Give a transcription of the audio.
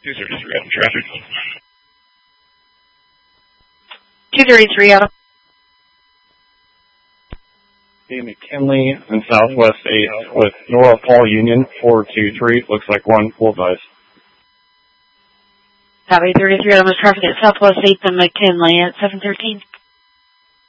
233 Adam traffic. 233 Adam. Hey, McKinley and Southwest 8 with Nora Paul Union 423. Looks like one full advice. Copy 33 Adam, traffic at Southwest 8th and McKinley at 713.